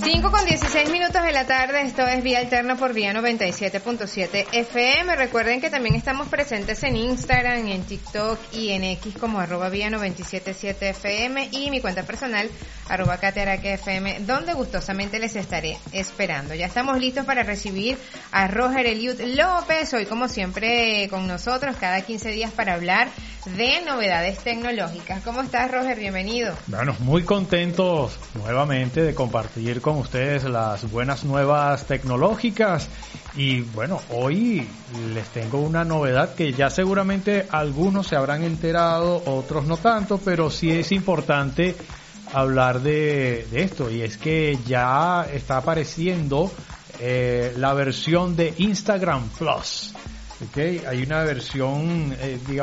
5:16 de la tarde, esto es Vía Alterna por Vía 97.7 FM. Recuerden que también estamos presentes en Instagram, en TikTok y en X como @Vía 977 FM y mi cuenta personal @KateraKFM, donde gustosamente les estaré esperando. Ya estamos listos para recibir a Roger Eliud López, hoy como siempre con nosotros cada 15 días para hablar de novedades tecnológicas. ¿Cómo estás, Roger? Bienvenido. Bueno, muy contentos nuevamente de compartir con ustedes las buenas nuevas tecnológicas y bueno, hoy les tengo una novedad que ya seguramente algunos se habrán enterado, otros no tanto, pero sí es importante hablar de esto, y es que ya está apareciendo la versión de Instagram Plus. Okay, hay una versión,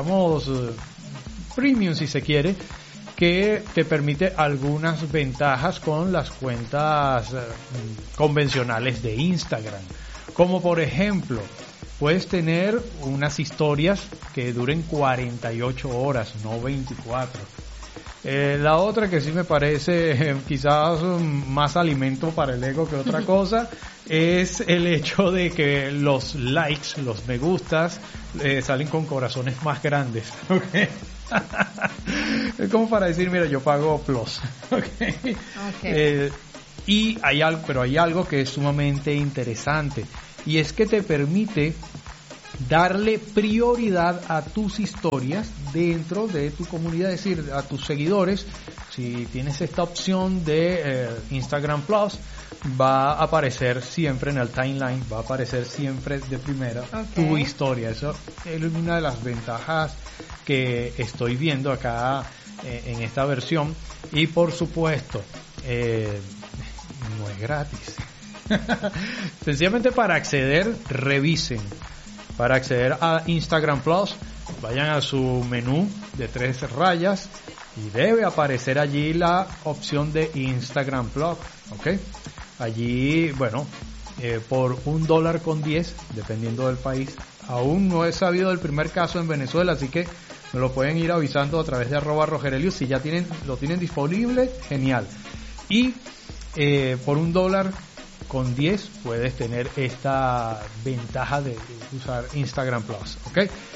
premium si se quiere, que te permite algunas ventajas con las cuentas convencionales de Instagram. Como por ejemplo, puedes tener unas historias que duren 48 horas, no 24. La otra que sí me parece quizás más alimento para el ego que otra cosa es el hecho de que los likes, los me gustas, salen con corazones más grandes. ¿Okay? Es como para decir, mira, yo pago Plus. ¿Okay? Okay. Y hay algo que es sumamente interesante, y es que te permite darle prioridad a tus historias dentro de tu comunidad, es decir, a tus seguidores. Si tienes esta opción de Instagram Plus, va a aparecer siempre en el timeline, va a aparecer siempre de primera tu historia. Eso es una de las ventajas que estoy viendo acá en esta versión. Y por supuesto, no es gratis. Sencillamente para acceder, revisen. Para acceder a Instagram Plus, vayan a su menú de 3 rayas y debe aparecer allí la opción de Instagram Plus, ¿ok? Allí, bueno, por $1.10, dependiendo del país. Aún no he sabido del primer caso en Venezuela, así que me lo pueden ir avisando a través de @RogerEliud. Si ya lo tienen disponible, genial. Y por $1.10 puedes tener esta ventaja de usar Instagram Plus, ¿ok?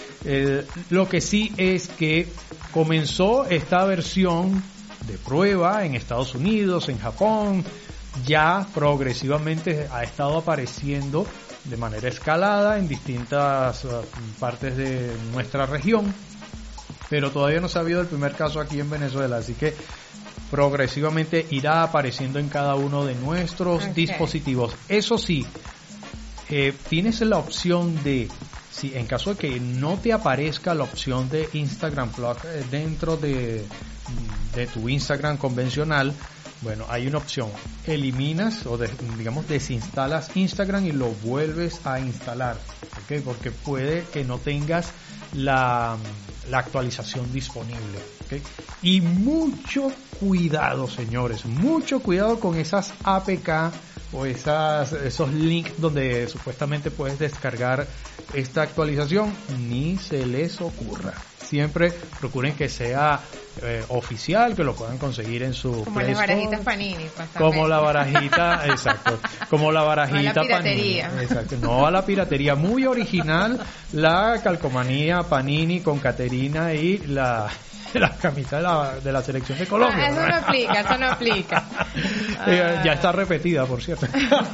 Lo que sí es que comenzó esta versión de prueba en Estados Unidos, en Japón, ya progresivamente ha estado apareciendo de manera escalada en distintas partes de nuestra región, pero todavía no se ha habido el primer caso aquí en Venezuela, así que progresivamente irá apareciendo en cada uno de nuestros dispositivos. Eso sí, tienes la opción de, si en caso de que no te aparezca la opción de Instagram Plus dentro de tu Instagram convencional, bueno, hay una opción: eliminas o desinstalas Instagram y lo vuelves a instalar, ¿ok? Porque puede que no tengas la actualización disponible, ¿okay? Y mucho cuidado, señores, mucho cuidado con esas APK o esos links donde supuestamente puedes descargar esta actualización. Ni se les ocurra. Siempre procuren que sea oficial, que lo puedan conseguir en su como las barajitas Panini, como la barajita, exacto, como la barajita no a la piratería. Panini, exacto, no a la piratería. Muy original la calcomanía Panini con Caterina y la camisa de la selección de Colombia. Eso no aplica. Ya está repetida, por cierto.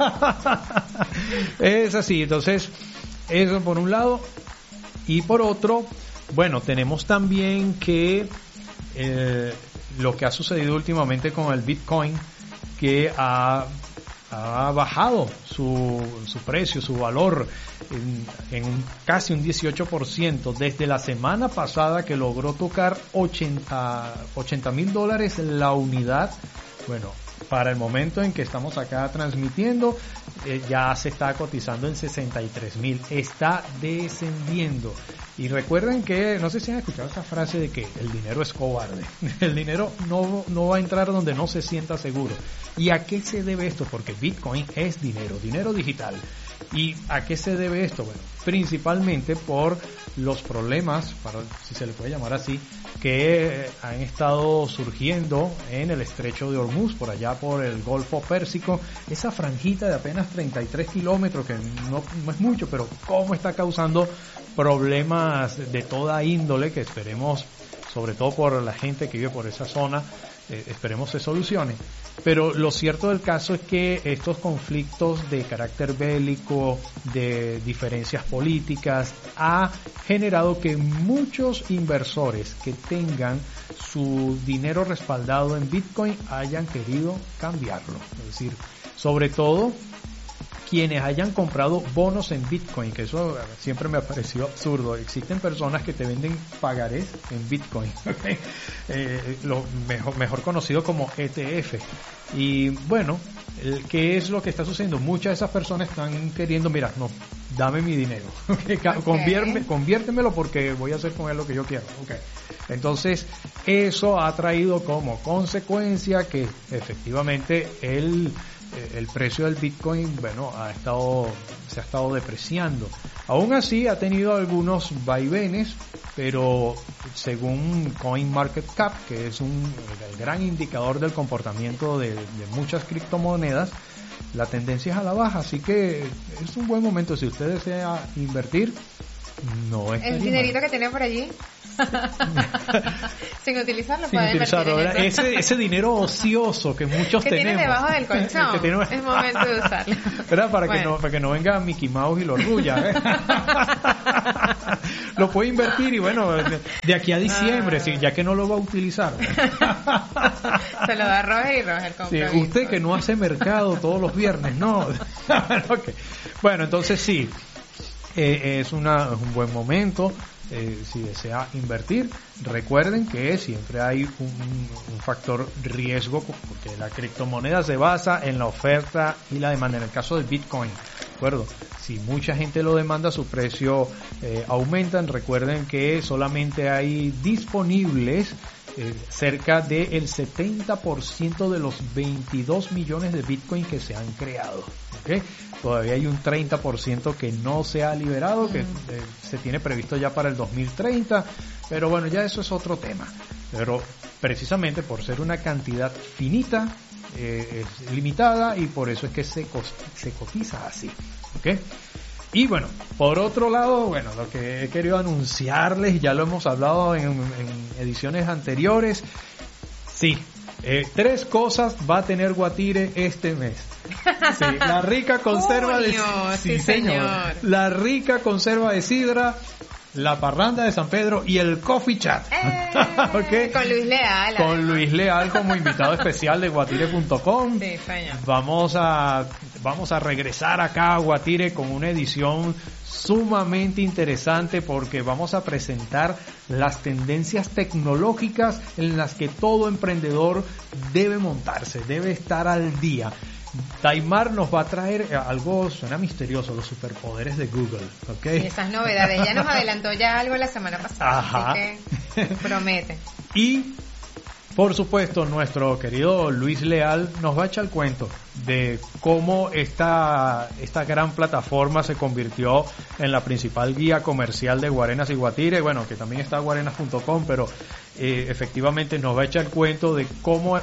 Es así. Entonces, eso por un lado. Y por otro, bueno, tenemos también que lo que ha sucedido últimamente con el Bitcoin, que ha bajado su precio, su valor en casi un 18% desde la semana pasada, que logró tocar $80,000 la unidad. Bueno, para el momento en que estamos acá transmitiendo, ya se está cotizando en 63,000. Está descendiendo. Y recuerden que, no sé si han escuchado esa frase de que el dinero es cobarde. El dinero no va a entrar donde no se sienta seguro. ¿Y a qué se debe esto? Porque Bitcoin es dinero digital. ¿Y a qué se debe esto? Bueno, principalmente por los problemas, si se le puede llamar así, que han estado surgiendo en el estrecho de Hormuz, por allá por el Golfo Pérsico, esa franjita de apenas 33 kilómetros, que no es mucho, pero cómo está causando problemas de toda índole, que esperemos, sobre todo por la gente que vive por esa zona, esperemos se solucione. Pero lo cierto del caso es que estos conflictos de carácter bélico, de diferencias políticas, ha generado que muchos inversores que tengan su dinero respaldado en Bitcoin hayan querido cambiarlo. Es decir, sobre todo quienes hayan comprado bonos en Bitcoin, que eso siempre me ha parecido absurdo. Existen personas que te venden pagarés en Bitcoin, ¿okay? Lo mejor conocido como ETF. Y bueno, ¿qué es lo que está sucediendo? Muchas de esas personas están queriendo, mira, no, dame mi dinero, okay. Conviértemelo porque voy a hacer con él lo que yo quiero. Okay. Entonces, eso ha traído como consecuencia que efectivamente el precio del Bitcoin, bueno, se ha estado depreciando. Aún así ha tenido algunos vaivenes, pero según CoinMarketCap, que es el gran indicador del comportamiento de muchas criptomonedas, la tendencia es a la baja, así que es un buen momento si usted desea invertir. No es el dinerito que tiene por allí. Sin utilizarlo, ese dinero ocioso que muchos tenemos, tiene debajo del colchón, es momento de usarlo. ¿Verdad? Para que no venga Mickey Mouse y lo rulla, ¿eh? Lo puede invertir y bueno, de aquí a diciembre, ya que no lo va a utilizar. Se lo da a Roger y Roger compra. Sí, usted que no hace mercado todos los viernes, no. Okay. Bueno, entonces sí, es un buen momento. Si desea invertir, recuerden que siempre hay un factor riesgo, porque la criptomoneda se basa en la oferta y la demanda. En el caso del Bitcoin, ¿de acuerdo? Si mucha gente lo demanda, su precio aumenta. Recuerden que solamente hay disponibles cerca del 70% de los 22 millones de Bitcoin que se han creado. ¿Okay? Todavía hay un 30% que no se ha liberado, que se tiene previsto ya para el 2030, pero bueno, ya eso es otro tema. Pero precisamente por ser una cantidad finita, es limitada, y por eso es que se cotiza así. ¿Okay? Y bueno, por otro lado, bueno, lo que he querido anunciarles, ya lo hemos hablado en ediciones anteriores, sí, 3 cosas va a tener Guatire este mes. Sí, la rica conserva sí, señor. La rica conserva de sidra, la parranda de San Pedro y el coffee chat. Okay. Con Luis Leal. Con Luis Leal como invitado especial de Guatire.com. Sí, señor. Vamos a regresar acá a Guatire con una edición sumamente interesante, porque vamos a presentar las tendencias tecnológicas en las que todo emprendedor debe montarse, debe estar al día. Taimar nos va a traer algo, suena misterioso, los superpoderes de Google, ¿ok? Y esas novedades, ya nos adelantó ya algo la semana pasada. Ajá. Así que promete. Y, por supuesto, nuestro querido Luis Leal nos va a echar el cuento de cómo esta gran plataforma se convirtió en la principal guía comercial de Guarenas y Guatire, bueno, que también está guarenas.com, pero efectivamente nos va a echar el cuento de cómo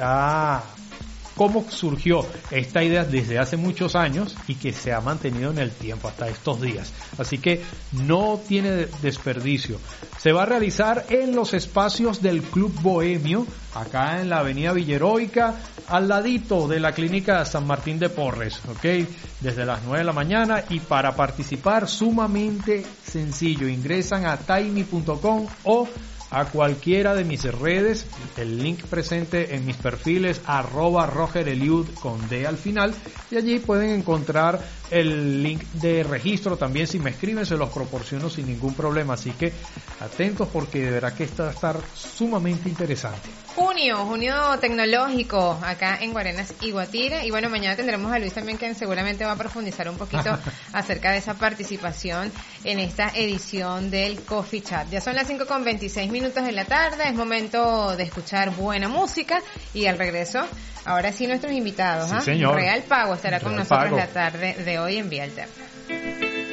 surgió esta idea desde hace muchos años y que se ha mantenido en el tiempo hasta estos días. Así que no tiene desperdicio. Se va a realizar en los espacios del Club Bohemio, acá en la avenida Villeroica, al ladito de la clínica San Martín de Porres, ¿ok? Desde las 9 de la mañana, y para participar sumamente sencillo, ingresan a tiny.com o a cualquiera de mis redes, el link presente en mis perfiles @RogerEliud con D al final, y allí pueden encontrar el link de registro también, si me escriben se los proporciono sin ningún problema, así que atentos porque de verdad que esto va a estar sumamente interesante. Junio tecnológico acá en Guarenas y Guatire, y bueno, mañana tendremos a Luis también, que seguramente va a profundizar un poquito acerca de esa participación en esta edición del Coffee Chat. Ya son las 5:26 de la tarde, es momento de escuchar buena música, y al regreso, ahora sí, nuestros invitados, sí, señor. Real Pago estará con Real nosotros Pago la tarde de hoy en Vía Alterna.